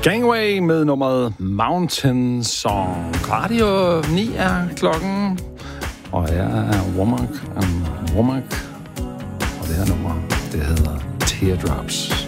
Gangway med nummeret Mountain Song. Radio 9 er klokken, og jeg er Womack. Og det her nummer, det hedder Teardrops.